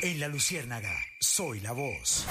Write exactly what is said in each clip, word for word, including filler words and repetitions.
En La Luciérnaga, soy la voz.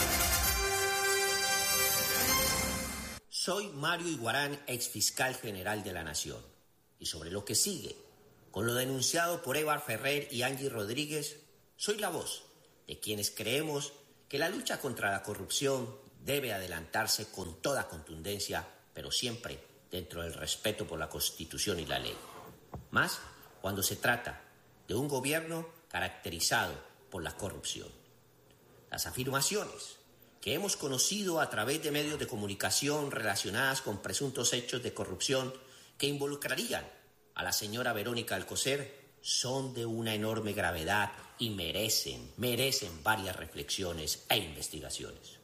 Soy Mario Iguarán, exfiscal general de la Nación. Y sobre lo que sigue, con lo denunciado por Evar Ferrer y Angie Rodríguez, soy la voz de quienes creemos que la lucha contra la corrupción debe adelantarse con toda contundencia, pero siempre dentro del respeto por la Constitución y la ley. Más cuando se trata de un gobierno caracterizado por la corrupción. Las afirmaciones que hemos conocido a través de medios de comunicación relacionadas con presuntos hechos de corrupción que involucrarían a la señora Verónica Alcocer son de una enorme gravedad y merecen, merecen varias reflexiones e investigaciones.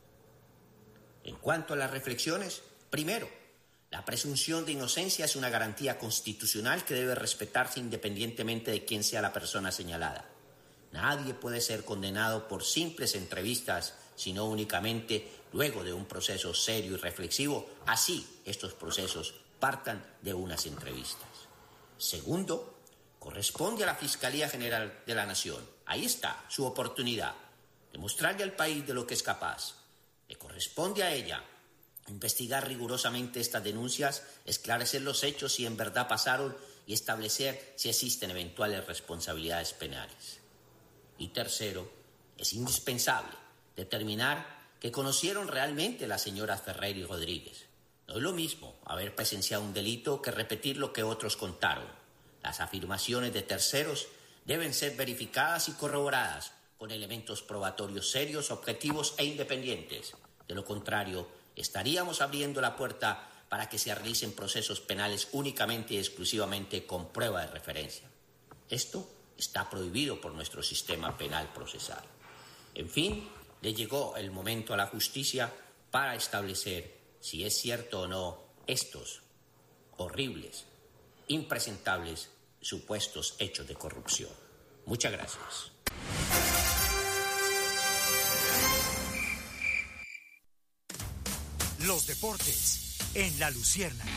En cuanto a las reflexiones, primero, la presunción de inocencia es una garantía constitucional que debe respetarse independientemente de quién sea la persona señalada. Nadie puede ser condenado por simples entrevistas, sino únicamente luego de un proceso serio y reflexivo. Así, estos procesos partan de unas entrevistas. Segundo, corresponde a la Fiscalía General de la Nación. Ahí está su oportunidad de mostrarle al país de lo que es capaz. Le corresponde a ella investigar rigurosamente estas denuncias, esclarecer los hechos si en verdad pasaron y establecer si existen eventuales responsabilidades penales. Y tercero, es indispensable determinar que conocieron realmente a las señoras Ferrer y Rodríguez. No es lo mismo haber presenciado un delito que repetir lo que otros contaron. Las afirmaciones de terceros deben ser verificadas y corroboradas con elementos probatorios serios, objetivos e independientes. De lo contrario, estaríamos abriendo la puerta para que se realicen procesos penales únicamente y exclusivamente con prueba de referencia. Esto está prohibido por nuestro sistema penal procesal. En fin, le llegó el momento a la justicia para establecer si es cierto o no estos horribles, impresentables supuestos hechos de corrupción. Muchas gracias. Los deportes en La Luciérnaga.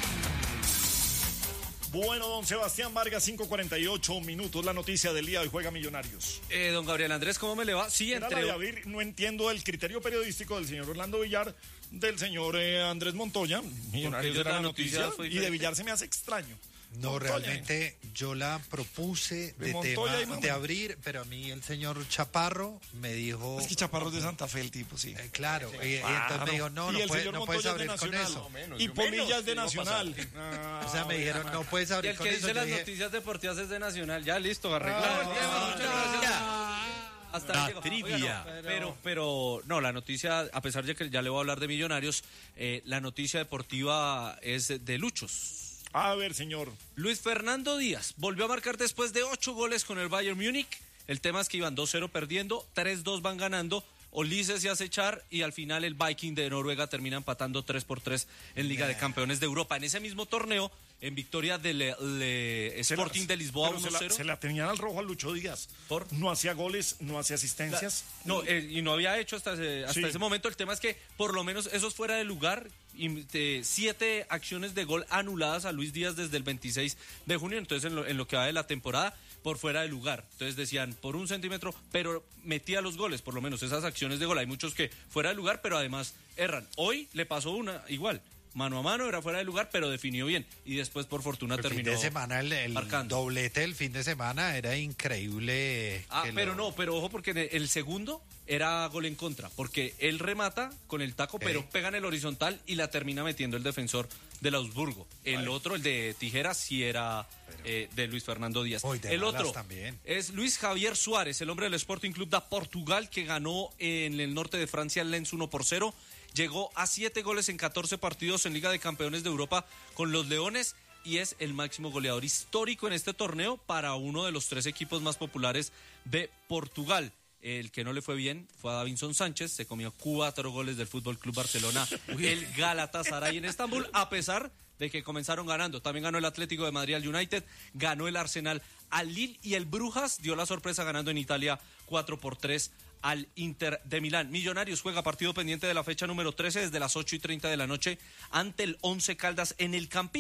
Bueno, don Sebastián Vargas, cinco cuarenta y ocho minutos, la noticia del día, hoy juega Millonarios. Eh, don Gabriel Andrés, ¿cómo me le va? Sí, entre... Era la de no entiendo el criterio periodístico del señor Orlando Villar, del señor eh, Andrés Montoya, Millonarios era la noticia, noticia y de Villar se me hace extraño. No, Montoya. Realmente yo la propuse de, de tema de abrir, pero a mí el señor Chaparro me dijo... Es que Chaparro es de Santa Fe el tipo, sí. Eh, claro, sí, y, y entonces me dijo, no, no, puede, no puedes abrir con eso. No, menos, y Polilla es de Nacional. Ah, o sea, me dijeron, no puedes abrir con eso. Y el que dice las dije, noticias deportivas es de Nacional. Ya, listo, arreglado. Ah, Muchas gracias. Hasta la llegó. trivia. Oiga, no, pero, pero, no, la noticia, a pesar de que ya le voy a hablar de Millonarios, eh, la noticia deportiva es de Luchos. A ver, señor. Luis Fernando Díaz volvió a marcar después de ocho goles con el Bayern Múnich. El tema es que iban dos cero perdiendo, tres dos van ganando. Ulises se hace echar y al final el Viking de Noruega termina empatando tres por tres en Liga de Campeones de Europa. En ese mismo torneo, en victoria del Le, Sporting la, de Lisboa uno cero. Se, se la tenían al rojo a Lucho Díaz. ¿Por? No hacía goles, no hacía asistencias. La, no, eh, y no había hecho hasta, ese, hasta sí. ese momento. El tema es que por lo menos esos fuera de lugar, y, eh, siete acciones de gol anuladas a Luis Díaz desde el veintiséis de junio. Entonces en lo, en lo que va de la temporada, por fuera de lugar. Entonces decían por un centímetro, pero metía los goles, por lo menos esas acciones de gol. Hay muchos que fuera de lugar, pero además erran. Hoy le pasó una igual. Mano a mano, era fuera de lugar, pero definió bien. Y después, por fortuna, el terminó. El fin de semana, el, el doblete del fin de semana era increíble. Ah, pero lo... no, pero ojo, porque el segundo era gol en contra. Porque él remata con el taco, pero eh. pega en el horizontal y la termina metiendo el defensor del Augsburgo. El vale. otro, el de Tijeras, sí era pero... eh, de Luis Fernando Díaz. Uy, de el otro también. es Luis Javier Suárez, el hombre del Sporting Club de Portugal, que ganó en el norte de Francia el Lens uno por cero. Llegó a siete goles en catorce partidos en Liga de Campeones de Europa con los Leones y es el máximo goleador histórico en este torneo para uno de los tres equipos más populares de Portugal. El que no le fue bien fue a Davinson Sánchez, se comió cuatro goles del Fútbol Club Barcelona, el Galatasaray en Estambul, a pesar de que comenzaron ganando. También ganó el Atlético de Madrid al United, ganó el Arsenal al Lille y el Brujas dio la sorpresa ganando en Italia cuatro por tres al Inter de Milán. Millonarios juega partido pendiente de la fecha número trece desde las ocho y treinta de la noche ante el Once Caldas en el Campín.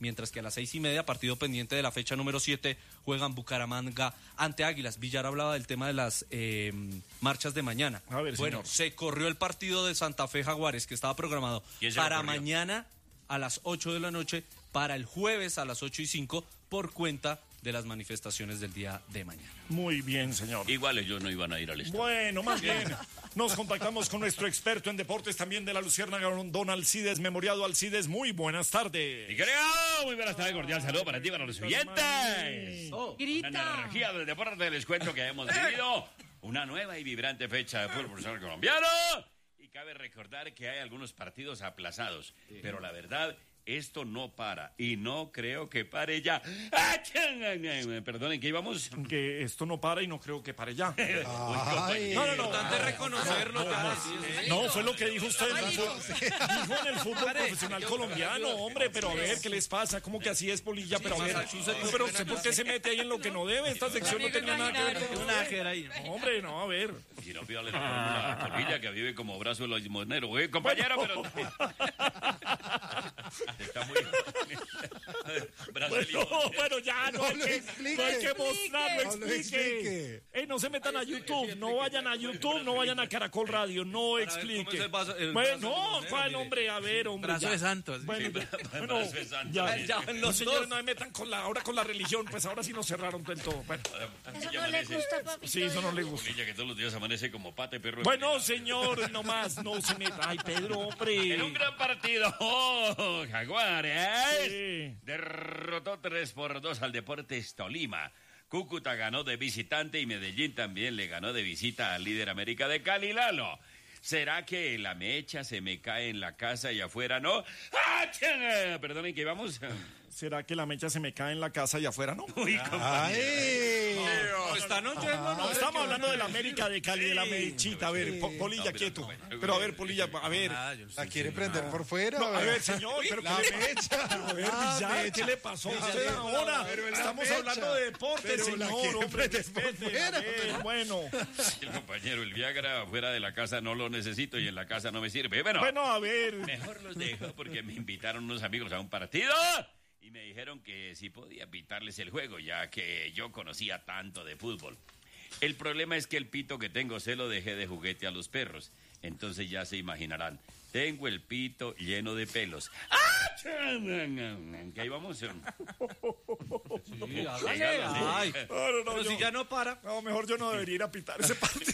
mientras que a las seis y media, partido pendiente de la fecha número siete, juegan Bucaramanga ante Águilas. Villar hablaba del tema de las eh, marchas de mañana. A ver, bueno, señor. se corrió el partido de Santa Fe Jaguares, que estaba programado para mañana a las ocho de la noche, para el jueves a las ocho y cinco, por cuenta de las manifestaciones del día de mañana. Muy bien, señor. Igual ellos no iban a ir al estadio. Bueno, más bien, nos contactamos con nuestro experto en deportes también de la Luciérnaga, don Alcides Memoriado. Alcides, muy buenas tardes. Y creo, muy buenas tardes, cordial saludo para ti, para los oyentes. Oh, Una energía del deporte, les cuento que hemos vivido una nueva y vibrante fecha de fútbol profesional colombiano. Y cabe recordar que hay algunos partidos aplazados, pero la verdad, esto no para, y no creo que pare ya. Perdonen, ¿qué íbamos? Que esto no para y no creo que pare ya. Ay, No, no, no. Importante reconocerlo. No, fue lo que dijo usted. Dijo, dijo en el fútbol profesional colombiano, hombre, pero a ver, ¿qué les pasa? ¿Cómo que así es, Polilla? Pero a ver, pero ¿usted por qué se mete ahí en lo que no debe? Esta sección no tenía nada que ver con No, hombre, no, a ver. Y no pídale la Polilla, que vive como brazo de los limoneros. Oye, compañero, pero... Está muy... Bueno, bueno, ya, no, No hay lo que, explique. no hay que mostrarlo, No lo explique. explique. Ey, no se metan a YouTube, no vayan a YouTube, no vayan a Caracol Radio, no explique. es el vaso- el Bueno, brazo de no, Monero, ¿cuál, mire. hombre? A ver, hombre. Brazo ya. de santos. Bueno, Sí, ya, bra- bueno, brazo de santos. ya, Ya, los los señores dos. no me metan con la, ahora con la religión, pues ahora sí nos cerraron del todo. Bueno, Eso no le gusta, papi. sí, eso no le gusta. Polilla, que todos los días amanece como pate perro. Bueno, señor, no más, no se meta. Ay, Pedro, hombre. En un gran partido, oh, Jaguares Sí. derrotó tres por dos al Deportes Tolima. Cúcuta ganó de visitante y Medellín también le ganó de visita al líder América de Cali, Lalo. ¿Será que la mecha se me cae en la casa y afuera no? ¡Ah, chinga! Perdonen, que vamos. ¿Será que la mecha se me cae en la casa y afuera, no? Uy, compañero. ay. No, están oyendo, No, estamos hablando de la América de Cali, de la mechita. A ver, Po- Polilla, No, pero- quieto. pero- Pero a ver, Polilla, a ver. ¿La quiere prender por fuera? No, a ver, señor, pero La ¿qué le- mecha. A ver, La Villar, mecha. ¿qué le pasó a Pero usted la- ahora? pero la Estamos mecha. hablando de deporte, Pero la señor. quiere Hombre, prender por respete, a fuera, ver, pero- bueno. El compañero, el Viagra afuera de la casa no lo necesito y en la casa no me sirve. Bueno, Bueno, a ver. mejor los dejo porque me invitaron unos amigos a un partido y me dijeron que si podía pitarles el juego, ya que yo conocía tanto de fútbol. El problema es que el pito que tengo se lo dejé de juguete a los perros. Entonces ya se imaginarán, tengo el pito lleno de pelos. ¡Ah! ¿Qué ahí vamos? Sí, Pégalo, hágale. sí. Ay, No, no, no, pero yo- si ya no para. No, mejor yo no debería ir a pitar ese partido.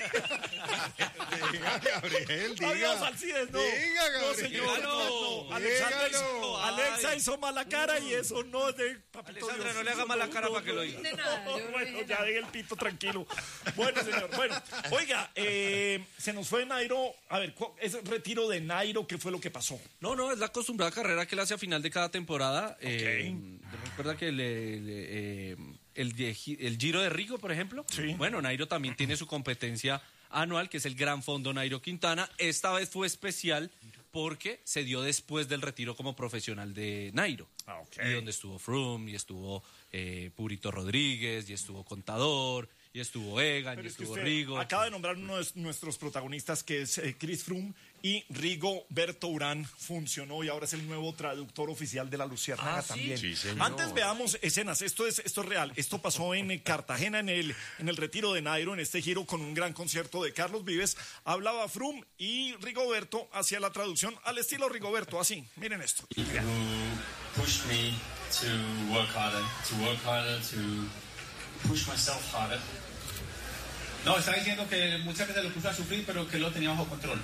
Diga, Gabriel, diga. Adiós, Alcides, no. Diga, No, Gabriel. señor, no, no. Alexandra hizo, Dígalo. Alexa hizo mala cara y eso no es de papito Alexandra, Dios. no le haga mala cara para que lo diga. De nada, yo no Bueno, dije ya nada. deje el pito tranquilo. Bueno, señor, bueno. Oiga, eh, se nos fue Nairo. A ver, ¿cu- ese retiro de Nairo, ¿qué fue lo que pasó? No, no, es la acostumbrada carrera que él hace a final de cada temporada. Eh, recuerda que le- le, eh, el, de- el Giro de Rigo, por ejemplo. Sí. Bueno, Nairo también tiene su competencia anual, que es el Gran Fondo Nairo Quintana. Esta vez fue especial porque se dio después del retiro como profesional de Nairo. Ah, ok. Y donde estuvo Froome, y estuvo eh, Purito Rodríguez, y estuvo Contador, y estuvo Egan, Pero y es que estuvo usted Rigo. acaba de nombrar uno de nuestros protagonistas, que es eh, Chris Froome, y Rigo Berto Urán funcionó y ahora es el nuevo traductor oficial de la Luciérnaga Ah, ¿sí? también. Sí, señor. Antes veamos escenas. Esto es, esto es real. Esto pasó en eh, Cartagena, en el, en el retiro de Nairo, en este giro con un gran concierto de Carlos Vives. Hablaba Froome y Rigoberto hacía la traducción al estilo Rigoberto, así. Miren esto. who pushed me to work harder, to work harder, to push myself harder. No, está diciendo que muchas veces lo puso a sufrir, pero que lo tenía bajo control.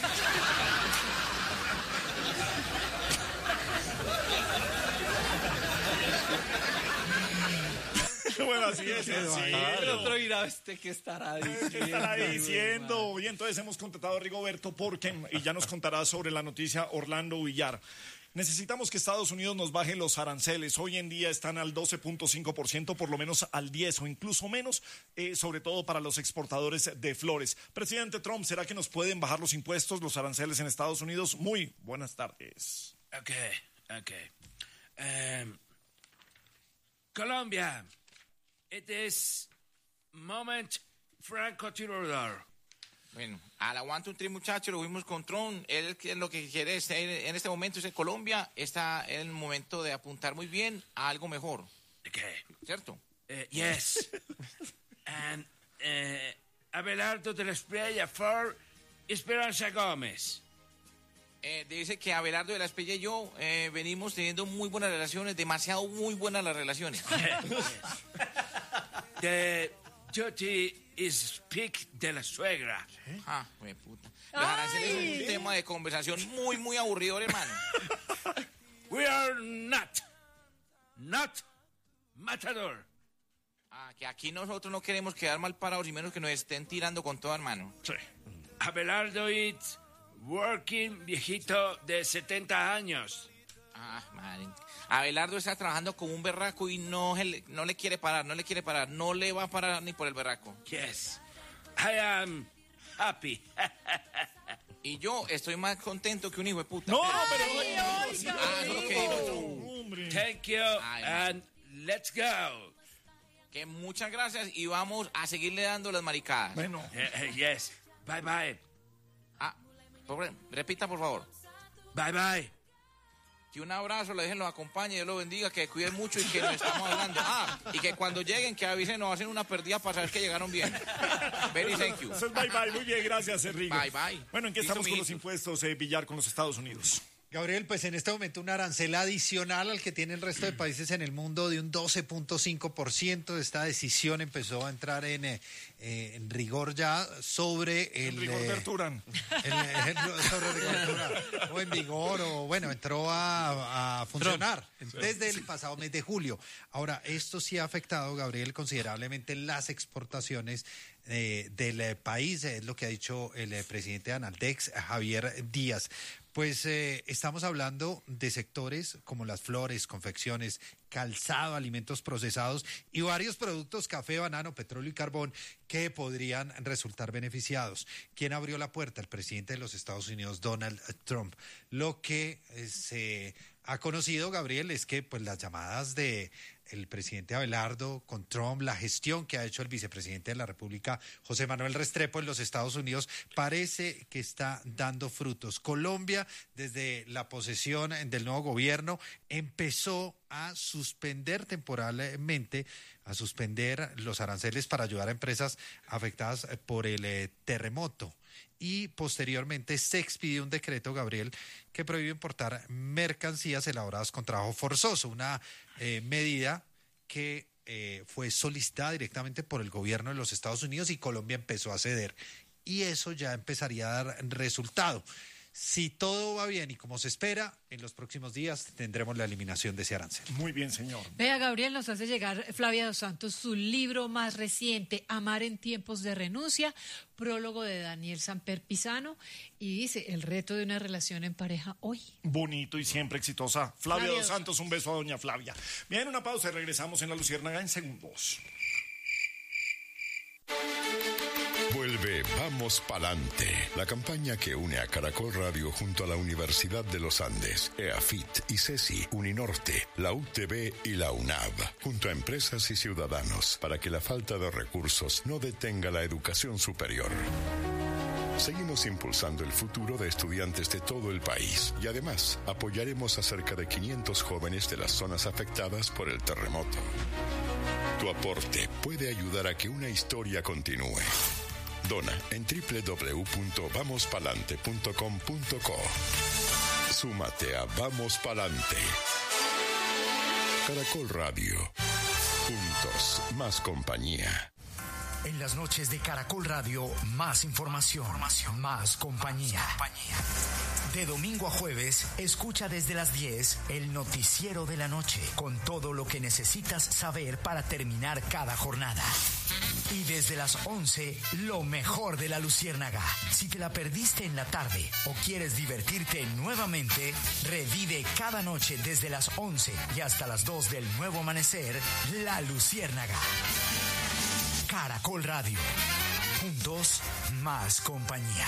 Bueno, así es. así. El otro dirá, este que estará ¿Qué diciendo. estará diciendo? Y entonces hemos contratado a Rigoberto porque, y ya nos contará sobre la noticia Orlando Villar. Necesitamos que Estados Unidos nos baje los aranceles. Hoy en día están al doce punto cinco por ciento, por lo menos al diez o incluso menos, eh, sobre todo para los exportadores de flores. Presidente Trump, ¿será que nos pueden bajar los impuestos, los aranceles en Estados Unidos? Muy buenas tardes. Ok, ok. Em, Colombia, it is moment francotirador. Bueno, al aguante un tri, muchachos, lo fuimos con Tron. Él lo que quiere es, en este momento es en Colombia, está en el momento de apuntar muy bien a algo mejor. Okay. ¿Cierto? Uh, yes. And uh, Abelardo de la Espriella for Esperanza Gómez. Eh, dice que Abelardo de la Espriella y yo eh, venimos teniendo muy buenas relaciones, demasiado muy buenas las relaciones. The duty is speak de la suegra. ¿Eh? Ah, güey, puta. Los aranceles son un tema de conversación muy, muy aburridor, hermano. We are not, not matador. Ah, que aquí nosotros no queremos quedar mal parados y menos que nos estén tirando con todo, hermano. Sí. Abelardo is working viejito de setenta años. Ah, madre. Abelardo está trabajando como un berraco y no, le, no le quiere parar, no le quiere parar, no le va a parar ni por el berraco. Yes, I am happy. Y yo estoy más contento que un hijo de puta. No, pero... pero... Ah, eso es lo que digo yo. Thank you, Ay, and let's go. Que muchas gracias y vamos a seguirle dando las maricadas. Bueno. Uh, uh, yes, bye bye. Ah, por, repita por favor. Bye bye. Que un abrazo, le dejen, los acompañe, Dios los bendiga, que cuiden mucho y que nos estamos hablando. Ah, y que cuando lleguen, que avisen, nos hacen una perdida para saber que llegaron bien. Very thank you. Eso es bye bye, muy bien, gracias, Enrique. Bye bye. Bueno, ¿en qué Listo, estamos con los mijito. impuestos, eh, Villar, con los Estados Unidos? Gabriel, pues en este momento un arancel adicional al que tiene el resto de países en el mundo de un doce punto cinco por ciento. Esta decisión empezó a entrar en, eh, en rigor ya sobre el... En rigor eh, Berturán. el, el- sobre rigor Berturán. O en vigor, o bueno, entró a, a funcionar desde el pasado mes de julio. Ahora, esto sí ha afectado, Gabriel, considerablemente las exportaciones eh, del eh, país, es lo que ha dicho el eh, presidente de Analdex, Javier Díaz. Pues eh, estamos hablando de sectores como las flores, confecciones, calzado, alimentos procesados y varios productos, café, banano, petróleo y carbón, que podrían resultar beneficiados. ¿Quién abrió la puerta? El presidente de los Estados Unidos, Donald Trump. Lo que eh, se ha conocido, Gabriel, es que pues las llamadas de el presidente Abelardo con Trump, la gestión que ha hecho el vicepresidente de la República, José Manuel Restrepo, en los Estados Unidos, parece que está dando frutos. Colombia, desde la posesión del nuevo gobierno, empezó a suspender temporalmente, a suspender los aranceles para ayudar a empresas afectadas por el eh, terremoto. Y posteriormente se expidió un decreto, Gabriel, que prohíbe importar mercancías elaboradas con trabajo forzoso, una eh, medida que eh, fue solicitada directamente por el gobierno de los Estados Unidos y Colombia empezó a ceder. Y eso ya empezaría a dar resultado. Si todo va bien y como se espera, en los próximos días tendremos la eliminación de ese arancel. Muy bien, señor. Vea, Gabriel, nos hace llegar Flavia Dos Santos su libro más reciente, Amar en tiempos de renuncia, prólogo de Daniel Samper Pisano, y dice, el reto de una relación en pareja hoy. Bonito y siempre exitosa. Flavia, Flavia Dos Santos, un beso a doña Flavia. Bien, una pausa y regresamos en La Luciérnaga en segundos. Vuelve Vamos Palante, la campaña que une a Caracol Radio junto a la Universidad de los Andes, EAFIT, ICESI, Uninorte, la U T V y la UNAV, junto a empresas y ciudadanos, para que la falta de recursos no detenga la educación superior. Seguimos impulsando el futuro de estudiantes de todo el país y además apoyaremos a cerca de quinientos jóvenes de las zonas afectadas por el terremoto. Tu aporte puede ayudar a que una historia continúe. Dona en doble u doble u doble u punto vamos palante punto com punto co. Súmate a Vamos Palante. Caracol Radio. Juntos, más compañía. En las noches de Caracol Radio, más información, información más compañía. más compañía. De domingo a jueves, escucha desde las diez el noticiero de la noche, con todo lo que necesitas saber para terminar cada jornada. Y desde las once, lo mejor de La Luciérnaga. Si te la perdiste en la tarde o quieres divertirte nuevamente, revive cada noche desde las once y hasta las dos del nuevo amanecer, La Luciérnaga. Caracol Radio. Juntos, más compañía.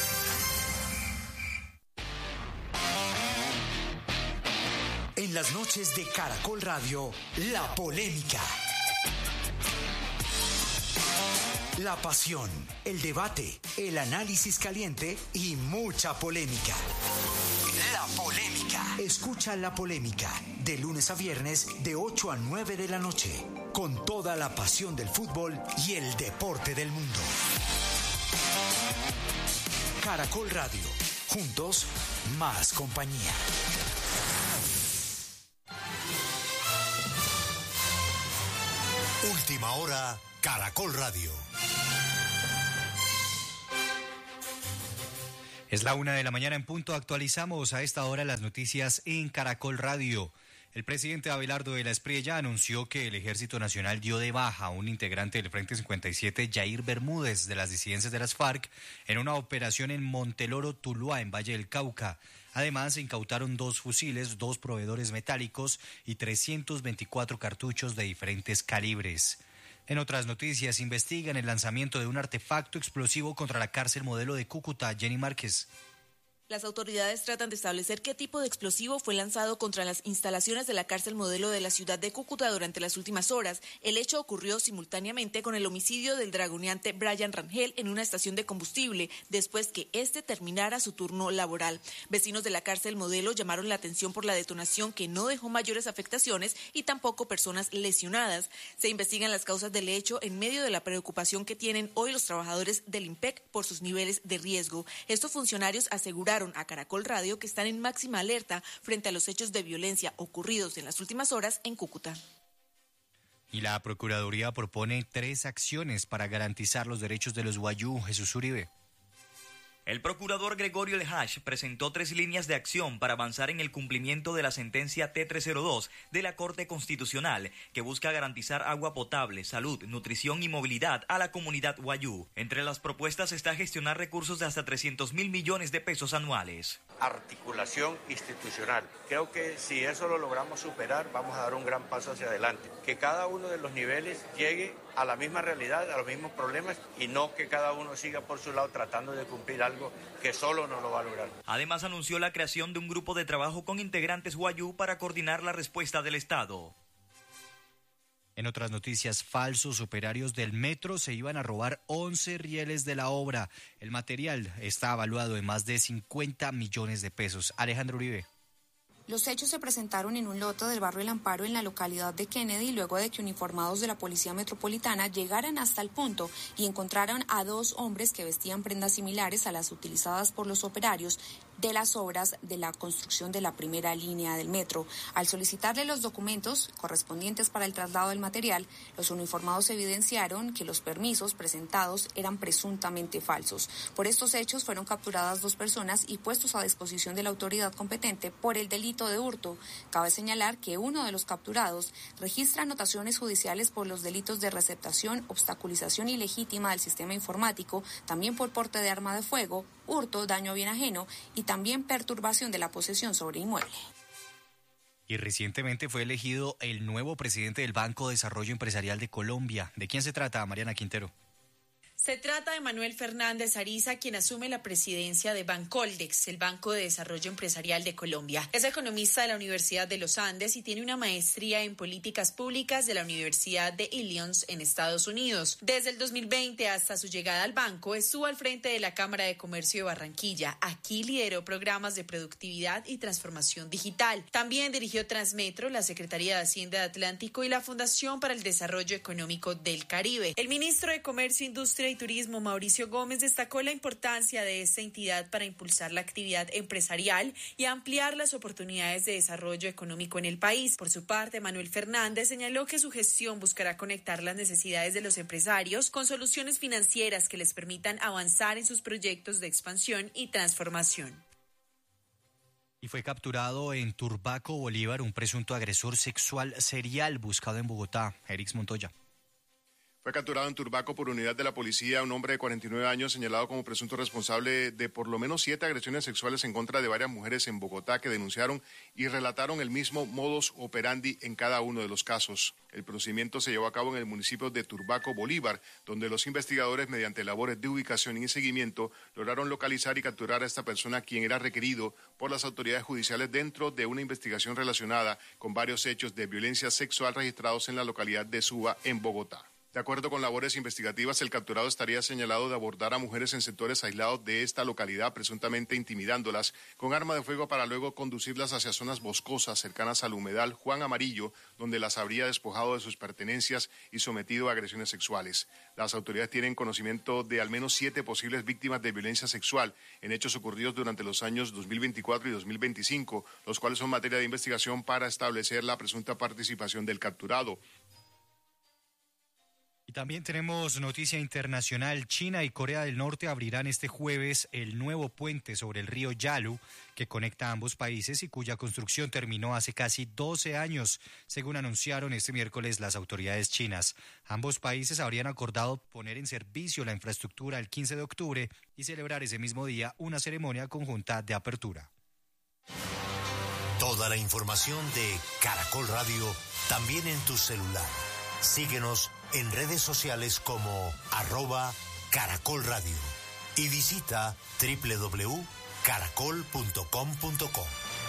En las noches de Caracol Radio, La Polémica. La pasión, el debate, el análisis caliente y mucha polémica. La Polémica. Escucha La Polémica de lunes a viernes de ocho a nueve de la noche con toda la pasión del fútbol y el deporte del mundo. Caracol Radio. Juntos, más compañía. Última hora, Caracol Radio. Es la una de la mañana en punto. Actualizamos a esta hora las noticias en Caracol Radio. El presidente Abelardo de la Espriella anunció que el Ejército Nacional dio de baja a un integrante del Frente cincuenta y siete, Jair Bermúdez, de las disidencias de las FARC, en una operación en Monteloro, Tuluá, en Valle del Cauca. Además, se incautaron dos fusiles, dos proveedores metálicos y trescientos veinticuatro cartuchos de diferentes calibres. En otras noticias, investigan el lanzamiento de un artefacto explosivo contra la cárcel modelo de Cúcuta. Jenny Márquez. Las autoridades tratan de establecer qué tipo de explosivo fue lanzado contra las instalaciones de la cárcel modelo de la ciudad de Cúcuta durante las últimas horas. El hecho ocurrió simultáneamente con el homicidio del dragoneante Brian Rangel en una estación de combustible, después que éste terminara su turno laboral. Vecinos de la cárcel modelo llamaron la atención por la detonación, que no dejó mayores afectaciones y tampoco personas lesionadas. Se investigan las causas del hecho en medio de la preocupación que tienen hoy los trabajadores del IMPEC por sus niveles de riesgo. Estos funcionarios aseguraron a Caracol Radio que están en máxima alerta frente a los hechos de violencia ocurridos en las últimas horas en Cúcuta. Y la Procuraduría propone tres acciones para garantizar los derechos de los wayú. Jesús Uribe. El procurador Gregorio Lehash presentó tres líneas de acción para avanzar en el cumplimiento de la sentencia T trescientos dos de la Corte Constitucional, que busca garantizar agua potable, salud, nutrición y movilidad a la comunidad wayú. Entre las propuestas está gestionar recursos de hasta trescientos mil millones de pesos anuales. Articulación institucional. Creo que si eso lo logramos superar, vamos a dar un gran paso hacia adelante. Que cada uno de los niveles llegue a la misma realidad, a los mismos problemas, y no que cada uno siga por su lado tratando de cumplir algo que solo no lo va a lograr. Además, anunció la creación de un grupo de trabajo con integrantes wayú para coordinar la respuesta del Estado. En otras noticias, falsos operarios del metro se iban a robar once rieles de la obra. El material está evaluado en más de cincuenta millones de pesos. Alejandro Uribe. Los hechos se presentaron en un lote del barrio El Amparo en la localidad de Kennedy, luego de que uniformados de la Policía Metropolitana llegaran hasta el punto y encontraron a dos hombres que vestían prendas similares a las utilizadas por los operarios de las obras de la construcción de la primera línea del metro. Al solicitarle los documentos correspondientes para el traslado del material, los uniformados evidenciaron que los permisos presentados eran presuntamente falsos. Por estos hechos fueron capturadas dos personas y puestos a disposición de la autoridad competente por el delito de hurto. Cabe señalar que uno de los capturados registra anotaciones judiciales por los delitos de receptación, obstaculización ilegítima del sistema informático, también por porte de arma de fuego, hurto, daño a bien ajeno y también perturbación de la posesión sobre inmueble. Y recientemente fue elegido el nuevo presidente del Banco de Desarrollo Empresarial de Colombia. ¿De quién se trata, Mariana Quintero? Se trata de Manuel Fernández Ariza, quien asume la presidencia de Bancoldex, el Banco de Desarrollo Empresarial de Colombia. Es economista de la Universidad de los Andes y tiene una maestría en políticas públicas de la Universidad de Illinois en Estados Unidos. Desde el dos mil veinte hasta su llegada al banco, estuvo al frente de la Cámara de Comercio de Barranquilla. Aquí lideró programas de productividad y transformación digital. También dirigió Transmetro, la Secretaría de Hacienda de Atlántico y la Fundación para el Desarrollo Económico del Caribe. El ministro de Comercio, Industria y Turismo, Mauricio Gómez, destacó la importancia de esta entidad para impulsar la actividad empresarial y ampliar las oportunidades de desarrollo económico en el país. Por su parte, Manuel Fernández señaló que su gestión buscará conectar las necesidades de los empresarios con soluciones financieras que les permitan avanzar en sus proyectos de expansión y transformación. Y fue capturado en Turbaco, Bolívar, un presunto agresor sexual serial buscado en Bogotá. Erix Montoya. Fue capturado en Turbaco por unidad de la policía un hombre de cuarenta y nueve años señalado como presunto responsable de por lo menos siete agresiones sexuales en contra de varias mujeres en Bogotá que denunciaron y relataron el mismo modus operandi en cada uno de los casos. El procedimiento se llevó a cabo en el municipio de Turbaco, Bolívar, donde los investigadores, mediante labores de ubicación y seguimiento, lograron localizar y capturar a esta persona, quien era requerido por las autoridades judiciales dentro de una investigación relacionada con varios hechos de violencia sexual registrados en la localidad de Suba, en Bogotá. De acuerdo con labores investigativas, el capturado estaría señalado de abordar a mujeres en sectores aislados de esta localidad, presuntamente intimidándolas con arma de fuego para luego conducirlas hacia zonas boscosas cercanas al humedal Juan Amarillo, donde las habría despojado de sus pertenencias y sometido a agresiones sexuales. Las autoridades tienen conocimiento de al menos siete posibles víctimas de violencia sexual en hechos ocurridos durante los años dos mil veinticuatro y dos mil veinticinco, los cuales son materia de investigación para establecer la presunta participación del capturado. Y también tenemos noticia internacional. China y Corea del Norte abrirán este jueves el nuevo puente sobre el río Yalu, que conecta a ambos países y cuya construcción terminó hace casi doce años, según anunciaron este miércoles las autoridades chinas. Ambos países habrían acordado poner en servicio la infraestructura el quince de octubre y celebrar ese mismo día una ceremonia conjunta de apertura. Toda la información de Caracol Radio también en tu celular. Síguenos en redes sociales como arroba Caracol Radio y visita doble u doble u doble u punto caracol punto com punto co.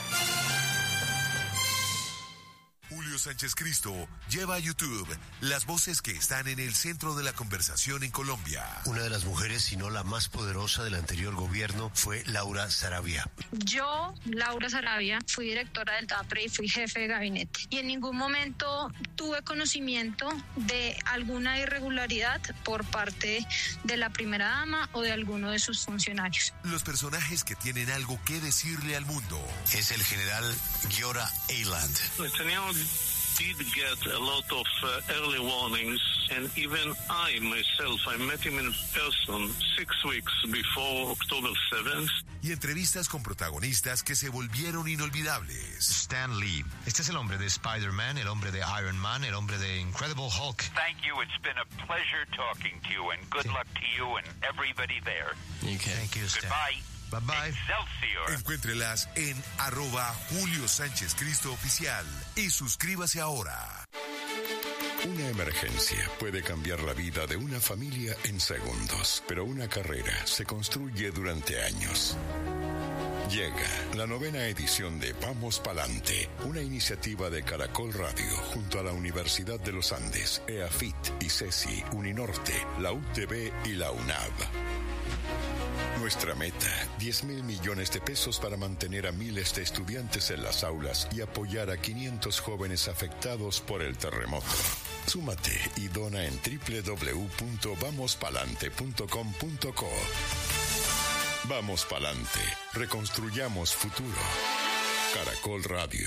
Julio Sánchez Cristo lleva a YouTube las voces que están en el centro de la conversación en Colombia. Una de las mujeres, si no la más poderosa del anterior gobierno, fue Laura Sarabia. Yo, Laura Sarabia, fui directora del TAPRE y fui jefe de gabinete. Y en ningún momento tuve conocimiento de alguna irregularidad por parte de la primera dama o de alguno de sus funcionarios. Los personajes que tienen algo que decirle al mundo. Es el general Giora Eiland. Netanyahu did get a lot of uh, early warnings, and even I myself, I met him in person six weeks before October seventh. Y entrevistas con protagonistas que se volvieron inolvidables. Stan Lee. Este es el hombre de Spider-Man, el hombre de Iron Man, el hombre de Incredible Hulk. Thank you. It's been a pleasure talking to you, and good sí. luck to you and everybody there. Okay. Thank you, Stan. Goodbye. Bye bye. Excelsior. Encuéntrelas en arroba Julio Sánchez Cristo Oficial y suscríbase ahora. Una emergencia puede cambiar la vida de una familia en segundos, pero una carrera se construye durante años. Llega la novena edición de Vamos Palante, una iniciativa de Caracol Radio junto a la Universidad de los Andes, EAFIT, ICESI, Uninorte, la U T B y la UNAV. Nuestra meta, diez mil millones de pesos para mantener a miles de estudiantes en las aulas y apoyar a quinientos jóvenes afectados por el terremoto. Súmate y dona en doble u doble u doble u punto vamos palante punto com punto co. Vamos Palante, reconstruyamos futuro. Caracol Radio.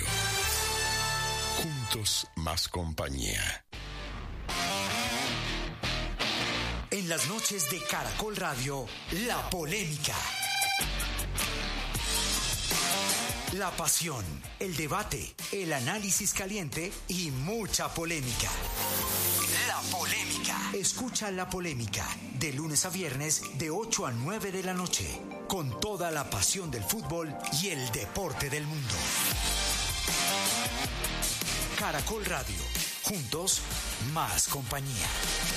Juntos más compañía. En las noches de Caracol Radio, la polémica. La pasión, el debate, el análisis caliente y mucha polémica. La polémica. Escucha La Polémica de lunes a viernes de ocho a nueve de la noche, con toda la pasión del fútbol y el deporte del mundo. Caracol Radio. Juntos, más compañía.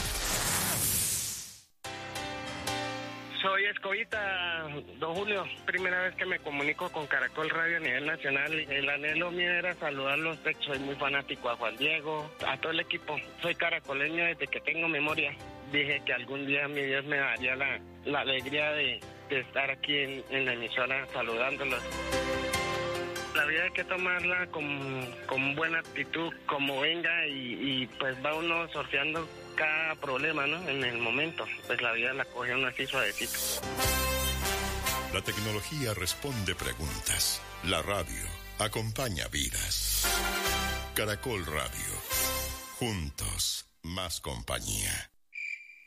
Soy Escobita, don Julio. Primera vez que me comunico con Caracol Radio a nivel nacional. El anhelo mío era saludarlos. Soy muy fanático a Juan Diego, a todo el equipo. Soy caracoleño desde que tengo memoria. Dije que algún día mi Dios me daría la, la alegría de, de estar aquí en, en la emisora saludándolos. La vida hay que tomarla con, con buena actitud, como venga, y, y pues va uno sorteando cada problema, ¿no? En el momento, pues la vida la coge uno así suavecito. La tecnología responde preguntas. La radio acompaña vidas. Caracol Radio. Juntos, más compañía.